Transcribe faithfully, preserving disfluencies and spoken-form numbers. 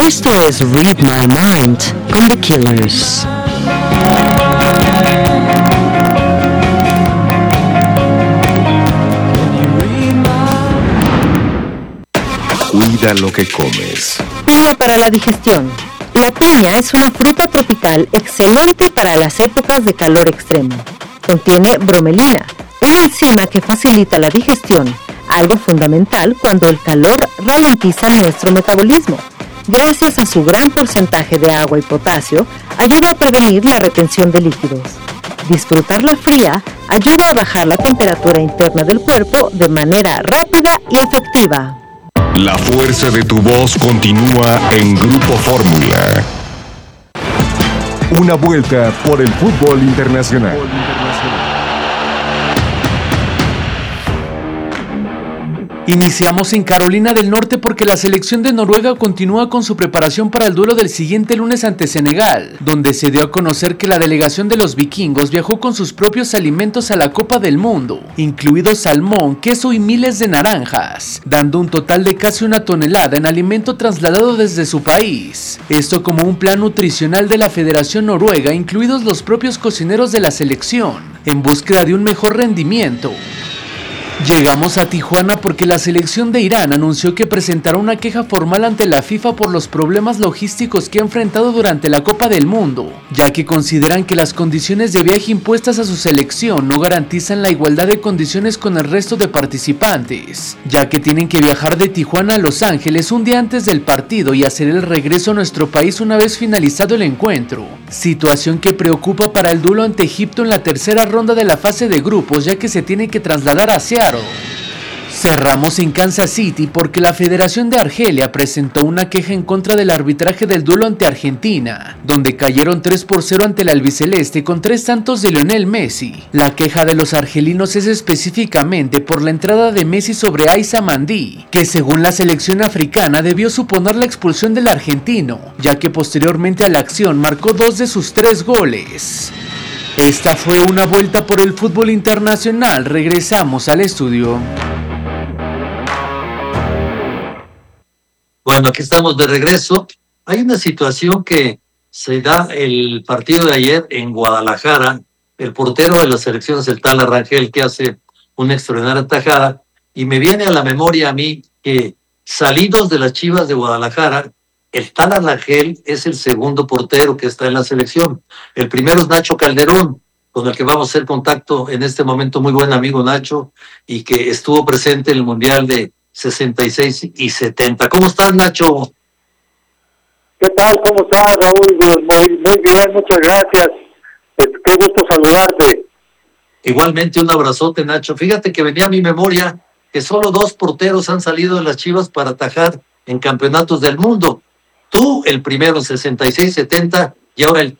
Esto es Read My Mind con The Killers. Cuida lo que comes. Piña para la digestión. La piña es una fruta tropical excelente para las épocas de calor extremo. Contiene bromelina, una enzima que facilita la digestión, algo fundamental cuando el calor ralentiza nuestro metabolismo. Gracias a su gran porcentaje de agua y potasio, ayuda a prevenir la retención de líquidos. Disfrutarla fría ayuda a bajar la temperatura interna del cuerpo de manera rápida y efectiva. La fuerza de tu voz continúa en Grupo Fórmula. Una vuelta por el fútbol internacional. Iniciamos en Carolina del Norte porque la selección de Noruega continúa con su preparación para el duelo del siguiente lunes ante Senegal, donde se dio a conocer que la delegación de los vikingos viajó con sus propios alimentos a la Copa del Mundo, incluidos salmón, queso y miles de naranjas, dando un total de casi una tonelada en alimento trasladado desde su país. Esto como un plan nutricional de la Federación Noruega, incluidos los propios cocineros de la selección, en búsqueda de un mejor rendimiento. Llegamos a Tijuana porque la selección de Irán anunció que presentará una queja formal ante la FIFA por los problemas logísticos que ha enfrentado durante la Copa del Mundo, ya que consideran que las condiciones de viaje impuestas a su selección no garantizan la igualdad de condiciones con el resto de participantes, ya que tienen que viajar de Tijuana a Los Ángeles un día antes del partido y hacer el regreso a nuestro país una vez finalizado el encuentro, situación que preocupa para el duelo ante Egipto en la tercera ronda de la fase de grupos, ya que se tiene que trasladar a Seattle. Cerramos en Kansas City porque la Federación de Argelia presentó una queja en contra del arbitraje del duelo ante Argentina, donde cayeron tres por cero ante el albiceleste con tres tantos de Lionel Messi. La queja de los argelinos es específicamente por la entrada de Messi sobre Aissa Mandi, que según la selección africana debió suponer la expulsión del argentino, ya que posteriormente a la acción marcó dos de sus tres goles. Esta fue una vuelta por el fútbol internacional. Regresamos al estudio. Bueno, aquí estamos de regreso. Hay una situación que se da el partido de ayer en Guadalajara. El portero de las selecciones, el tal Rangel, que hace una extraordinaria tajada. Y me viene a la memoria a mí que salidos de las Chivas de Guadalajara, el tal Arrangel es el segundo portero que está en la selección. El primero es Nacho Calderón, con el que vamos a hacer contacto en este momento, muy buen amigo Nacho, y que estuvo presente en el Mundial de sesenta y seis y setenta. ¿Cómo estás, Nacho? ¿Qué tal? ¿Cómo estás, Raúl? Muy, muy bien, muchas gracias. Pues, qué gusto saludarte. Igualmente, un abrazote, Nacho. Fíjate que venía a mi memoria que solo dos porteros han salido de las Chivas para atajar en campeonatos del mundo. Tú, el primero en sesenta y seis setenta, y ahora el